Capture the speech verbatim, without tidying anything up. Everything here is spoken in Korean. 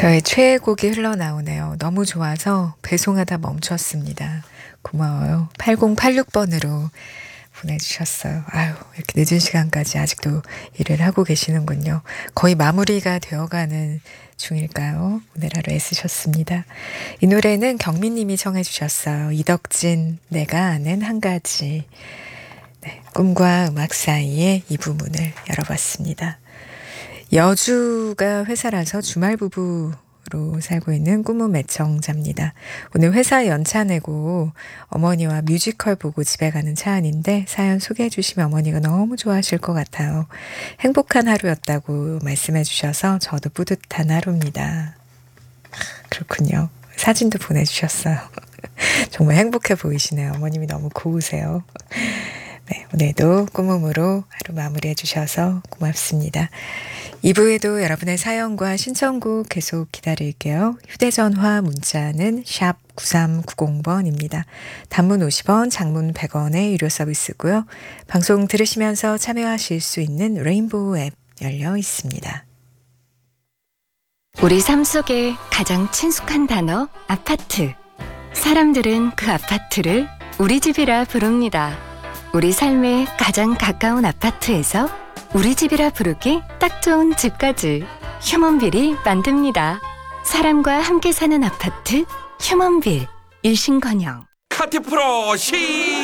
저의 최애곡이 흘러나오네요. 너무 좋아서 배송하다 멈췄습니다. 고마워요. 팔공팔육 번으로 보내주셨어요. 아유, 이렇게 늦은 시간까지 아직도 일을 하고 계시는군요. 거의 마무리가 되어가는 중일까요? 오늘 하루 애쓰셨습니다. 이 노래는 경민님이 청해 주셨어요. 이덕진, 내가 아는 한 가지. 네, 꿈과 음악 사이의 이 부분을 열어봤습니다. 여주가 회사라서 주말 부부로 살고 있는 꿈은 애청자입니다. 오늘 회사 연차 내고 어머니와 뮤지컬 보고 집에 가는 차 안인데 사연 소개해 주시면 어머니가 너무 좋아하실 것 같아요. 행복한 하루였다고 말씀해 주셔서 저도 뿌듯한 하루입니다. 그렇군요. 사진도 보내주셨어요. 정말 행복해 보이시네요. 어머님이 너무 고우세요. 네, 오늘도 꿈음으로 하루 마무리해 주셔서 고맙습니다. 이 부에도 여러분의 사연과 신청곡 계속 기다릴게요. 휴대전화 문자는 샵 구삼구공 번입니다. 단문 오십 원, 장문 백 원의 유료 서비스고요. 방송 들으시면서 참여하실 수 있는 레인보우 앱 열려 있습니다. 우리 삶 속에 가장 친숙한 단어 아파트. 사람들은 그 아파트를 우리 집이라 부릅니다. 우리 삶에 가장 가까운 아파트에서 우리 집이라 부르기 딱 좋은 집까지 휴먼빌이 만듭니다. 사람과 함께 사는 아파트 휴먼빌. 일신건영. 카티프로 시